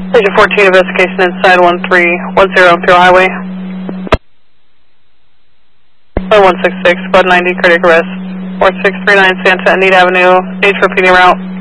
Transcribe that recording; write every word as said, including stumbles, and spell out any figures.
Station fourteen, investigation inside one three one zero Imperial Highway. one six six, Bud ninety, cardiac arrest. four six three nine Santa Anita Avenue, age repeating route.